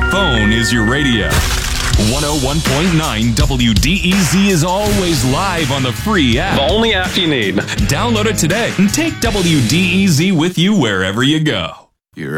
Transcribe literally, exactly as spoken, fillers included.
phone is your radio. one oh one point nine W D E Z is always live on the free app. The only app you need. Download it today and take W D E Z with you wherever you go.